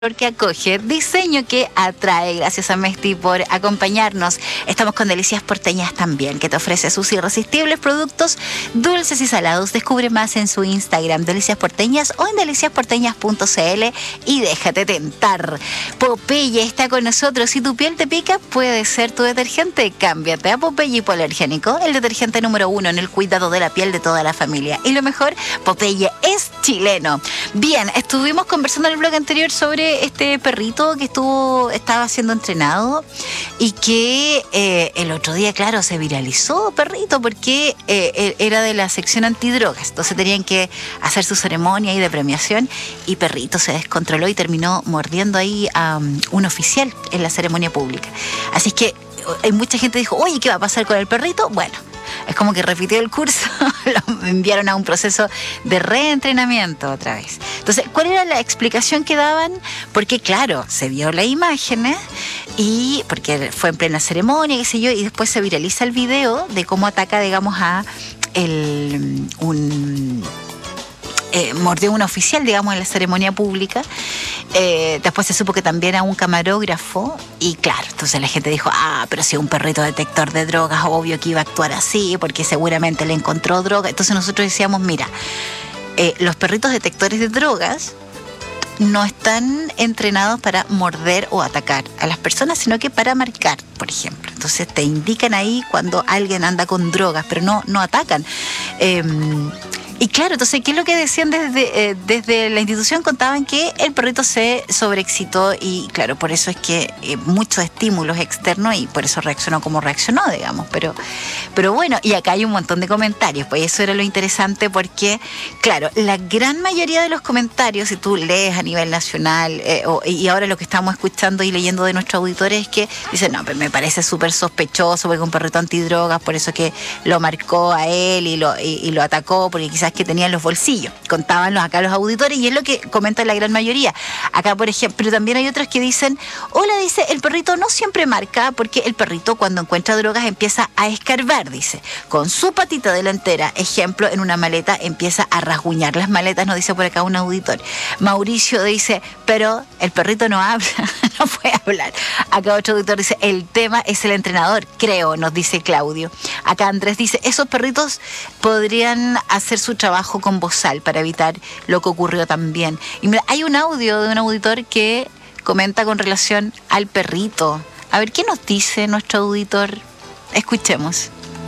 que acoge, diseño que atrae. Gracias a Mesti por acompañarnos. Estamos con Delicias Porteñas también, que te ofrece sus irresistibles productos dulces y salados. Descubre más en su Instagram, Delicias Porteñas, o en deliciasporteñas.cl y déjate tentar. Popeye está con nosotros. Si tu piel te pica, puede ser tu detergente. Cámbiate a Popeye Hipoalergénico, el detergente número 1 en el cuidado de la piel de toda la familia. Y lo mejor, Popeye es chileno. Bien, estuvimos conversando en el blog anterior sobre este perrito que estaba siendo entrenado y que el otro día, claro, se viralizó perrito porque era de la sección antidrogas. Entonces tenían que hacer su ceremonia ahí de premiación y perrito se descontroló y terminó mordiendo ahí a un oficial en la ceremonia pública. Así es que hay mucha gente que dijo, oye, ¿qué va a pasar con el perrito? Bueno, es como que repitió el curso, lo enviaron a un proceso de reentrenamiento otra vez. Entonces, ¿cuál era la explicación que daban? Porque, claro, se vio la imagen, y porque fue en plena ceremonia, qué sé yo, y después se viraliza el video de cómo ataca, digamos, a mordió a un oficial, digamos, en la ceremonia pública. Después se supo que también a un camarógrafo, y claro, entonces la gente dijo, pero si un perrito detector de drogas, obvio que iba a actuar así, porque seguramente le encontró droga. Entonces nosotros decíamos, mira, los perritos detectores de drogas no están entrenados para morder o atacar a las personas, sino que para marcar, por ejemplo. Entonces te indican ahí cuando alguien anda con drogas, pero no atacan. Y claro, entonces, ¿qué es lo que decían desde la institución? Contaban que el perrito se sobreexcitó y, claro, por eso es que muchos estímulos externos y por eso reaccionó como reaccionó, digamos. Pero bueno, y acá hay un montón de comentarios, pues eso era lo interesante porque, claro, la gran mayoría de los comentarios, si tú lees a nivel nacional, y ahora lo que estamos escuchando y leyendo de nuestros auditores es que dicen, no, pero me parece súper sospechoso porque un perrito antidrogas, por eso que lo marcó a él y lo atacó, porque quizás que tenía en los bolsillos. Contaban acá los auditores y es lo que comentan la gran mayoría. Acá, por ejemplo, pero también hay otros que dicen, hola, dice, el perrito no siempre marca porque el perrito cuando encuentra drogas empieza a escarbar, dice, con su patita delantera, ejemplo, en una maleta empieza a rasguñar las maletas, nos dice por acá un auditor. Mauricio dice, pero el perrito no habla, no puede hablar. Acá otro auditor dice, el tema es el entrenador, creo, nos dice Claudio. Acá Andrés dice, esos perritos podrían hacer su trabajo con bozal para evitar lo que ocurrió también. Y mira, hay un audio de un auditor que comenta con relación al perrito. A ver, ¿qué nos dice nuestro auditor? Escuchemos.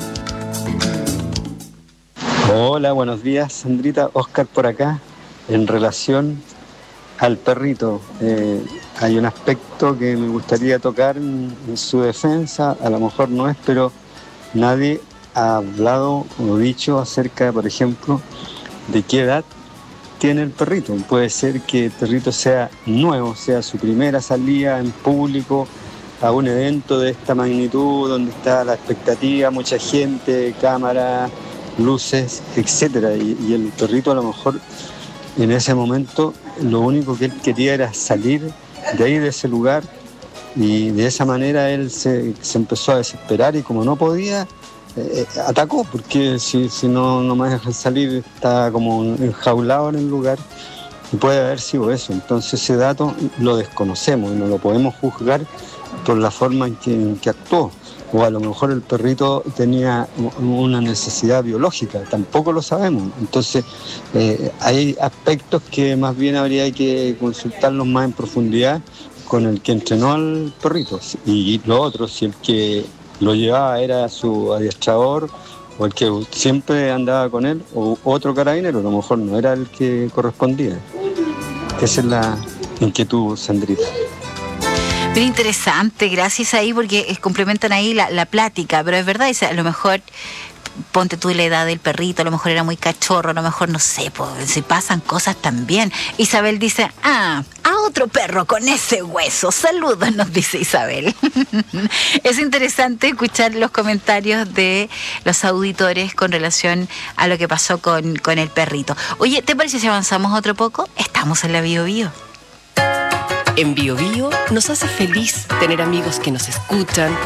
Hola, buenos días, Sandrita. Oscar por acá. En relación al perrito, hay un aspecto que me gustaría tocar en su defensa. A lo mejor no es, pero nadie ha hablado o dicho acerca, por ejemplo, de qué edad tiene el perrito. Puede ser que el perrito sea nuevo, sea su primera salida en público a un evento de esta magnitud, donde está la expectativa, mucha gente, cámara, luces, etcétera. Y el perrito a lo mejor en ese momento lo único que él quería era salir de ahí, de ese lugar, y de esa manera él se empezó a desesperar y como no podía, atacó, porque si no me dejan salir, está como enjaulado en el lugar y puede haber sido eso. Entonces ese dato lo desconocemos y no lo podemos juzgar por la forma en que actuó, o a lo mejor el perrito tenía una necesidad biológica, tampoco lo sabemos. Entonces hay aspectos que más bien habría que consultarlos más en profundidad con el que entrenó al perrito, y lo otro, si el que lo llevaba era su adiestrador o el que siempre andaba con él o otro carabinero, a lo mejor no era el que correspondía. Esa es la inquietud, Sandrita. Bien interesante, gracias ahí porque complementan ahí la plática, pero es verdad, dice, a lo mejor ponte tú la edad del perrito, a lo mejor era muy cachorro, a lo mejor no sé, pues si pasan cosas también. Isabel dice, a otro perro con ese hueso, saludos, nos dice Isabel. Es interesante escuchar los comentarios de los auditores con relación a lo que pasó con el perrito. Oye, ¿te parece si avanzamos otro poco? Estamos en la Bio Bio. En Bio Bio nos hace feliz tener amigos que nos escuchan,